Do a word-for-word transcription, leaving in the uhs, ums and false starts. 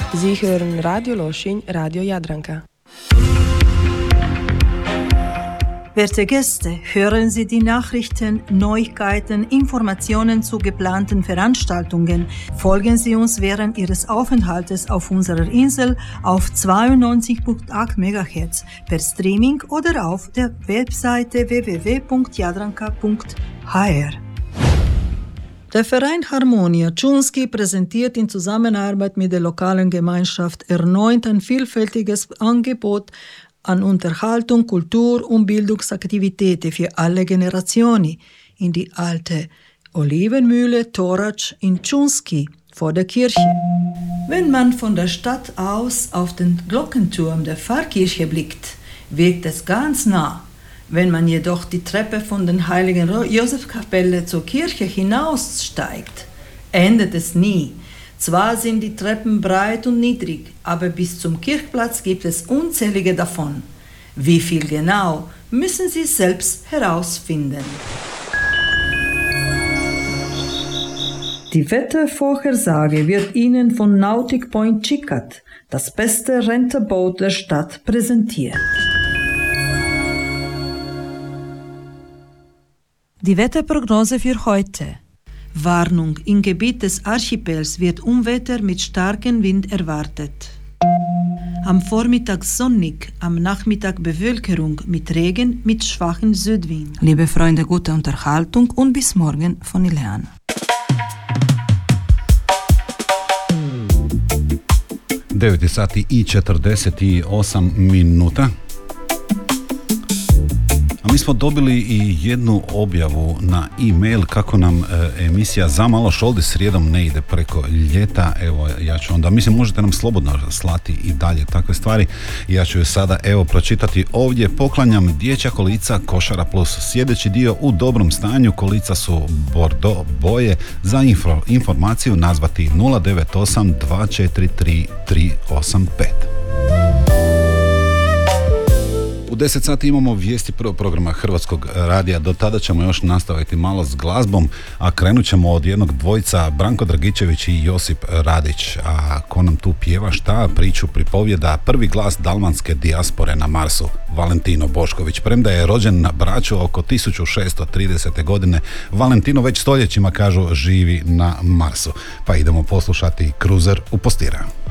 Sie hören Radio Loschin, Radio Jadranka. Werte Gäste, hören Sie die Nachrichten, Neuigkeiten, Informationen zu geplanten Veranstaltungen. Folgen Sie uns während Ihres Aufenthaltes auf unserer Insel auf zweiundneunzig Komma acht Megahertz per Streaming oder auf der Webseite w w w punkt jadranka punkt h r. Der Verein Harmonia Čunski präsentiert in Zusammenarbeit mit der lokalen Gemeinschaft erneut ein vielfältiges Angebot an Unterhaltung, Kultur- und Bildungsaktivitäten für alle Generationen in die alte Olivenmühle Torac in Čunski vor der Kirche. Wenn man von der Stadt aus auf den Glockenturm der Pfarrkirche blickt, wirkt es ganz nah. Wenn man jedoch die Treppe von der Heiligen Josefskapelle zur Kirche hinaussteigt, endet es nie. Zwar sind die Treppen breit und niedrig, aber bis zum Kirchplatz gibt es unzählige davon. Wie viel genau, müssen Sie selbst herausfinden. Die Wettervorhersage wird Ihnen von Nautic Point Chicat, das beste Renterboot der Stadt, präsentiert. Die Wetterprognose für heute. Warnung: Im Gebiet des Archipels wird Unwetter mit starkem Wind erwartet. Am Vormittag sonnig, am Nachmittag Bewölkerung mit Regen mit schwachem Südwind. Liebe Freunde, gute Unterhaltung und bis morgen von Ileana. devet sati i četrdeset osam minuta. A mi smo dobili i jednu objavu na e-mail kako nam e, emisija Zamalo šoldi srijedom ne ide preko ljeta. Evo, ja ću onda, mislim, možete nam slobodno slati i dalje takve stvari. Ja ću je sada, evo, pročitati ovdje. Poklanjam dječja kolica Košara Plus. Sljedeći dio u dobrom stanju, kolica su bordo boje. Za info, informaciju nazvati nula devet osam dva četiri tri tri osam pet. U deset sati imamo vijesti prvog programa Hrvatskog radija. Do tada ćemo još nastaviti malo s glazbom, a krenut ćemo od jednog dvojica, Branko Dragičević i Josip Radić. A ko nam tu pjeva šta? Priču pripovjeda prvi glas dalmanske dijaspore na Marsu, Valentino Bošković. Premda je rođen na Braču oko tisuću šesto tridesete. godine, Valentino već stoljećima, kažu, živi na Marsu. Pa idemo poslušati Kruzer u Postira.